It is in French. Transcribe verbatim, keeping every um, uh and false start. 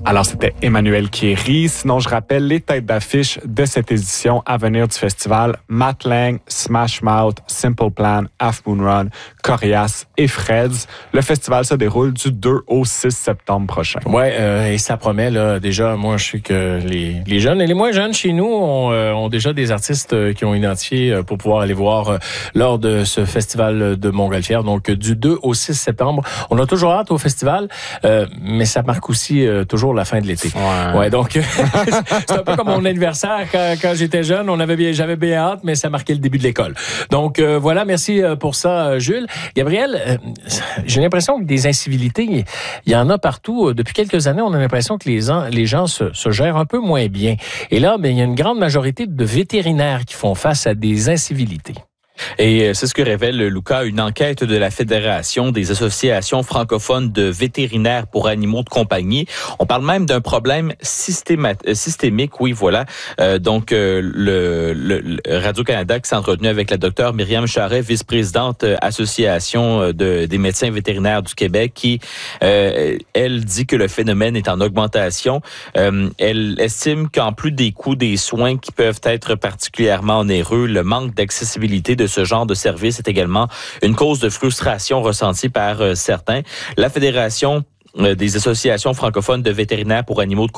Alors, c'était Emmanuel Kéry. Sinon, je rappelle les têtes d'affiche de cette édition à venir du festival. Matt Lang, Smash Mouth, Simple Plan, Half Moon Run, Corias et Freds. Le festival se déroule du deux au six septembre prochain. Ouais, euh, et ça promet, là, déjà, moi, je sais que les, les jeunes et les moins jeunes chez nous ont, euh, ont déjà des artistes euh, qui ont identifié euh, pour pouvoir aller voir euh, lors de ce festival de Montgolfière. Donc, du deux au six septembre. On a toujours hâte au festival, euh, mais ça marque aussi euh, toujours la fin de l'été. Ouais. Ouais, donc, c'est un peu comme mon anniversaire quand, quand j'étais jeune. On avait bien, j'avais bien hâte, mais ça marquait le début de l'école. Donc, euh, voilà, merci pour ça, Jules. Gabriel, euh, j'ai l'impression que des incivilités, il y en a partout. Depuis quelques années, on a l'impression que les, les gens se, se gèrent un peu moins bien. Et là, ben, il y a une grande majorité de vétérinaires qui font face à des incivilités. Et c'est ce que révèle, Lucas, une enquête de la Fédération des associations francophones de vétérinaires pour animaux de compagnie. On parle même d'un problème systéma- systémique, oui, voilà. Euh, donc, euh, le, le, le Radio-Canada qui s'est entretenu avec la docteure Myriam Charret, vice-présidente euh, association de, des médecins vétérinaires du Québec, qui, euh, elle, dit que le phénomène est en augmentation. Euh, elle estime qu'en plus des coûts des soins qui peuvent être particulièrement onéreux, le manque d'accessibilité de ce genre de service est également une cause de frustration ressentie par euh, certains. La Fédération euh, des associations francophones de vétérinaires pour animaux de